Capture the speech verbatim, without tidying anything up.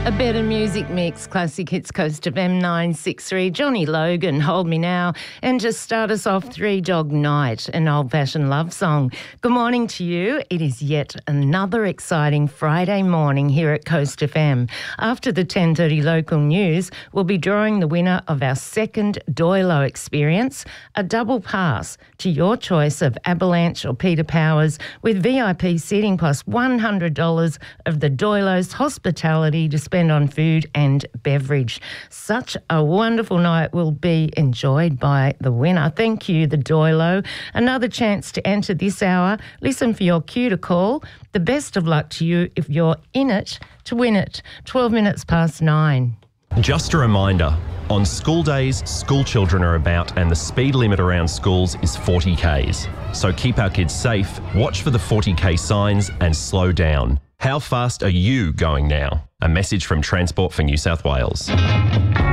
A better music mix, classic hits, Coast of M nine six three, Johnny Logan, Hold Me Now, and just start us off, Three Dog Night, an old-fashioned love song. Good morning to you. It is yet another exciting Friday morning here at Coast F M. After the ten thirty local news, we'll be drawing the winner of our second Doilo experience, a double pass to your choice of Avalanche or Peter Powers with V I P seating plus one hundred dollars of the Doilo's hospitality to spend on food and beverage. Such a wonderful night will be enjoyed by the winner. Thank you, the Doilo. Another chance to enter this hour. Listen for your cue to call. The best of luck to you if you're in it to win it. twelve minutes past nine. Just a reminder, on school days, school children are about and the speed limit around schools is forty kays. So keep our kids safe, watch for the forty k signs and slow down. How fast are you going now? A message from Transport for New South Wales.